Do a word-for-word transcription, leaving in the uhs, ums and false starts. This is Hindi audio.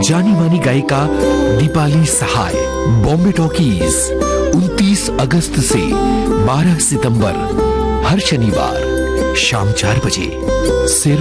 जानी मानी गायिका दीपाली सहाय। बॉम्बे टॉकीज उनतीस अगस्त से बारह सितंबर हर शनिवार शाम चार बजे सिर्फ